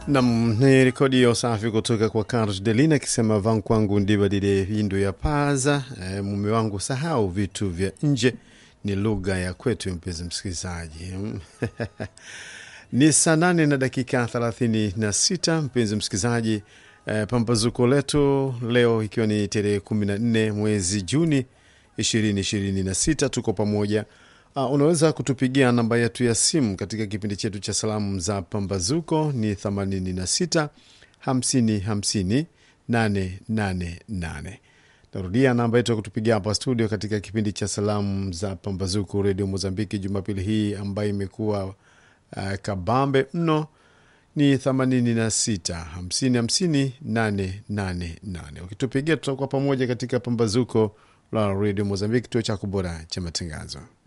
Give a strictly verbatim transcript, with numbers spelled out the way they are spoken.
Nam ni rekodi ya usafi kutoka kwa Carlos Delina kisema van kwangu ndiba dide hindu ya paza e, mume wangu sahau vitu vya nje ni lugha ya kwetu mpenzi msikilizaji. Ni saa nane na dakika thelathini na sita mpenzi msikilizaji. E, pambazuko letu leo ikiwa ni tarehe kumi na nne mwezi Juni ishirini ishirini na sita, tuko pamoja. Uh, unaweza kutupigia namba yetu ya simu katika kipindi chetu cha salamu za pambazuko ni themanini na sita hamsini hamsini nane nane nane. Narudia namba yetu ya kutupigia hapa studio katika kipindi cha salamu za pambazuko Radio Mozambiki Jumapili hii ambayo imekuwa uh, kabambe mno ni themanini na sita hamsini hamsini nane nane nane. Ukitupigia tutakuwa pamoja katika pambazuko la Radio Mozambiki, kituo cha kubora cha matangazo.